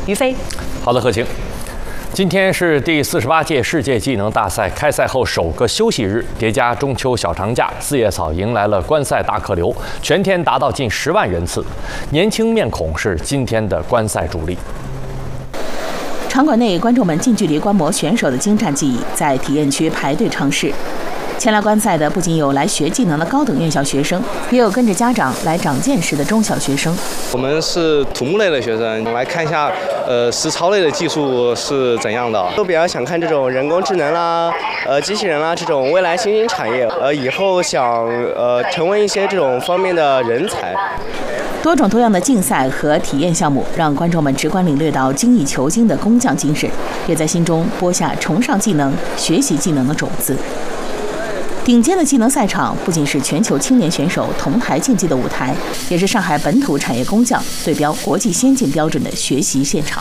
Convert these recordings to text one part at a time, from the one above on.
于飞， 好的，何晴。今天是第48届世界技能大赛开赛后首个休息日，叠加中秋小长假，4叶草迎来了观赛大客流，全天达到近10万人次。年轻面孔是今天的观赛主力。 场馆内，观众们近距离观摩选手的精湛技艺，在体验区排队尝试。前来观赛的不仅有来学技能的高等院校学生，也有跟着家长来长见识的中小学生。 我们是土木类的学生，来看一下实操类的技术是怎样的。都比较想看这种人工智能啦、机器人啦这种未来新兴产业，以后想成为一些这种方面的人才。 多种多样的竞赛和体验项目，让观众们直观领略到精益求精的工匠精神，也在心中播下崇尚技能、学习技能的种子。顶尖的技能赛场不仅是全球青年选手同台竞技的舞台，也是上海本土产业工匠对标国际先进标准的学习现场。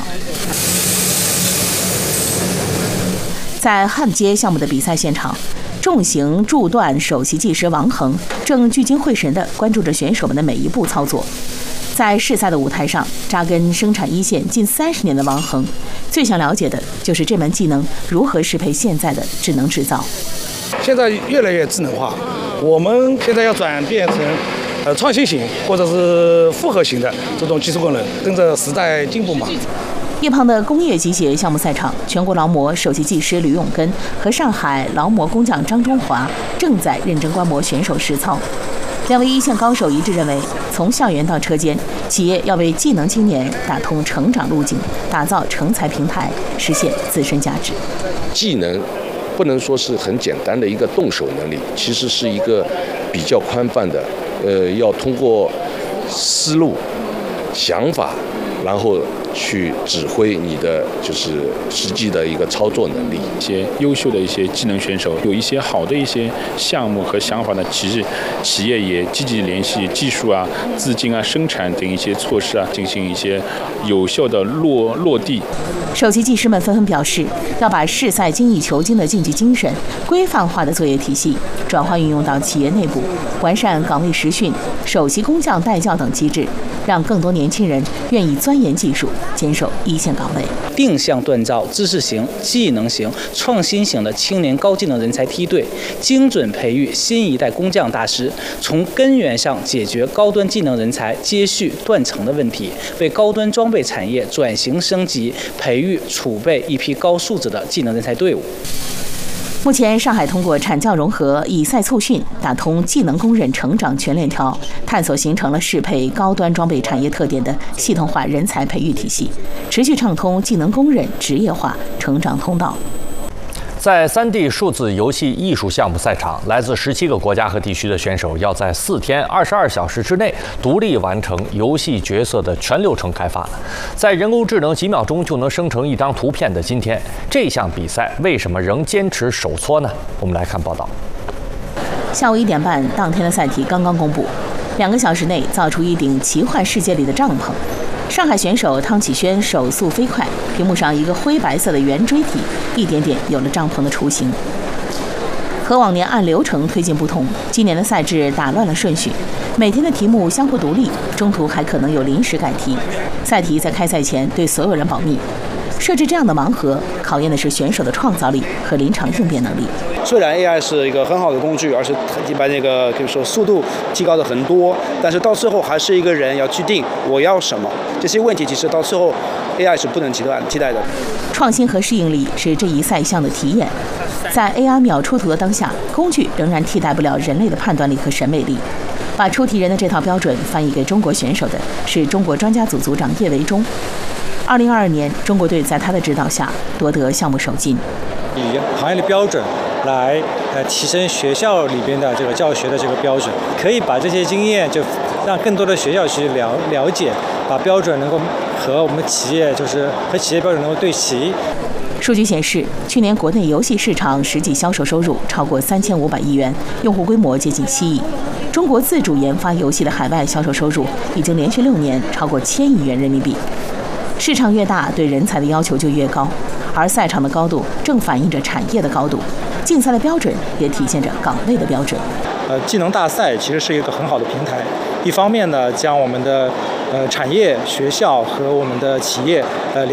在焊接项目的比赛现场，重型铸锻首席技师王恒正聚精会神地关注着选手们的每一步操作。在试赛的舞台上，扎根生产一线近30年的王恒，最想了解的就是这门技能如何适配现在的智能制造。 现在越来越智能化，我们现在要转变成创新型或者是复合型的这种技术功能，跟着时代进步嘛。 一旁的工业机械项目赛场，全国劳模首席技师吕永根和上海劳模工匠张中华正在认真观摩选手实操。2位一线高手一致认为，从校园到车间，企业要为技能青年打通成长路径，打造成才平台，实现自身价值。 技能不能说是很简单的一个动手能力，其实是一个比较宽泛的，要通过思路、想法，然后去指挥你的就是实际的一个操作能力。 一些优秀的一些技能选手，有一些好的一些项目和想法呢，其实企业也积极联系技术啊、资金啊、生产等一些措施啊，进行一些有效的落地。 首席技师们纷纷表示，要把试赛精益求精的竞技精神、规范化的作业体系转化运用到企业内部，完善岗位实训、首席工匠带教等机制，让更多年轻人愿意钻研技术，坚守一线岗位。 定向锻造知识型、技能型、创新型的青年高技能人才梯队，精准培育新一代工匠大师，从根源上解决高端技能人才接续断层的问题，为高端装备产业转型升级培育储备一批高素质的技能人才队伍。 目前，上海通过产教融合、以赛促训，打通技能工人成长全链条，探索形成了适配高端装备产业特点的系统化人才培育体系，持续畅通技能工人职业化成长通道。 在3D 数字游戏艺术项目赛场，来自17个国家和地区的选手要在4天22小时之内独立完成游戏角色的全流程开发。在人工智能几秒钟就能生成一张图片的今天，这项比赛为什么仍坚持手搓呢？我们来看报道。 下午1点半，当天的赛题刚刚公布，2个小时内造出一顶奇幻世界里的帐篷。上海选手汤启轩手速飞快，屏幕上一个灰白色的圆锥体，一点点有了帐篷的雏形。和往年按流程推进不同，今年的赛制打乱了顺序，每天的题目相互独立，中途还可能有临时改题。赛题在开赛前对所有人保密。设置这样的盲盒，考验的是选手的创造力和临场应变能力。 虽然 AI 是一个很好的工具，而且把那个比如说速度提高的很多，但是到最后还是一个人要去定我要什么。这些问题其实到最后 AI 是不能替代的。 创新和适应力是这一赛项的题眼。在 AI 秒出图的当下，工具仍然替代不了人类的判断力和审美力。把出题人的这套标准翻译给中国选手的是中国专家组组长叶维忠。2022年，中国队在他的指导下夺得项目首金。 以行业的标准来提升学校里边的这个教学的这个标准，可以把这些经验就让更多的学校去了解，把标准能够和我们企业和企业标准能够对齐。 数据显示，去年国内游戏市场实际销售收入超过3500亿元，用户规模接近7亿。中国自主研发游戏的海外销售收入已经连续6年超过1000亿元人民币。市场越大，对人才的要求就越高，而赛场的高度正反映着产业的高度，竞赛的标准也体现着岗位的标准。 技能大赛其实是一个很好的平台，一方面呢，将我们的产业、学校和我们的企业